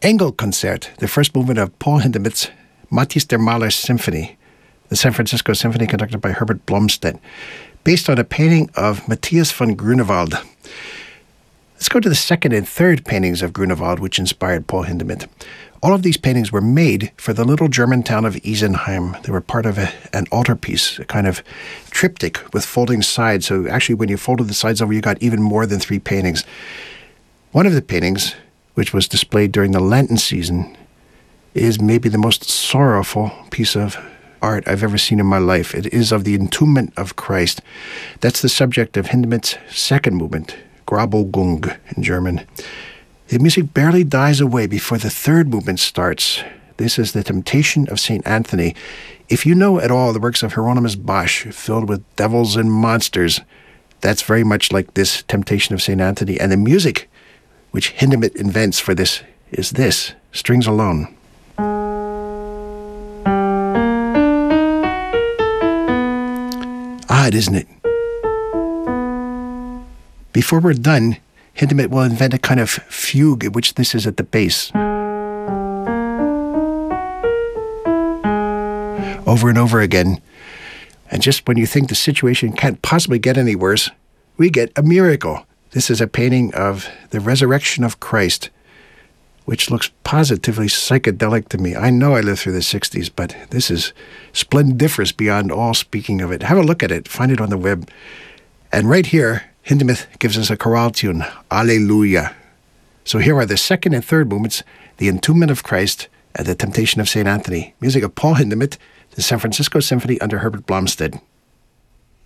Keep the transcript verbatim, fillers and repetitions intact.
Engelkonzert, the first movement of Paul Hindemith's Matthias der Maler Symphony, the San Francisco Symphony conducted by Herbert Blomstedt, based on a painting of Matthias von Grunewald. Let's go to the second and third paintings of Grunewald, which inspired Paul Hindemith. All of these paintings were made for the little German town of Isenheim. They were part of a, an altarpiece, a kind of triptych with folding sides. So actually, when you folded the sides over, you got even more than three paintings. One of the paintings, which was displayed during the Lenten season, is maybe the most sorrowful piece of art I've ever seen in my life. It is of the entombment of Christ. That's the subject of Hindemith's second movement, Grabelgung in German. The music barely dies away before the third movement starts. This is the Temptation of Saint Anthony. If you know at all the works of Hieronymus Bosch, filled with devils and monsters, that's very much like this Temptation of Saint Anthony. And the music which Hindemith invents for this is this, strings alone. Odd, isn't it? Before we're done, Hindemith will invent a kind of fugue in which this is at the base. Over and over again. And just when you think the situation can't possibly get any worse, we get a miracle. This is a painting of the resurrection of Christ, which looks positively psychedelic to me. I know I lived through the sixties, but this is splendiferous beyond all speaking of it. Have a look at it. Find it on the web. And right here, Hindemith gives us a chorale tune, Alleluia. So here are the second and third movements, the Entombment of Christ and the Temptation of Saint Anthony. Music of Paul Hindemith, the San Francisco Symphony under Herbert Blomstedt.